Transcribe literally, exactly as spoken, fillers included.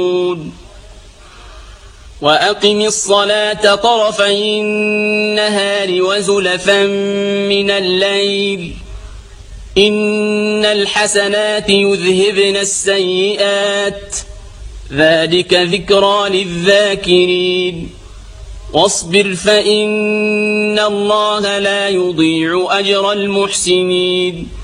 وأقم الصلاة طرفي النهار وزلفا من الليل إن الحسنات يذهبن السيئات ذلك ذكرى للذاكرين واصبر فإن الله لا يضيع أجر المحسنين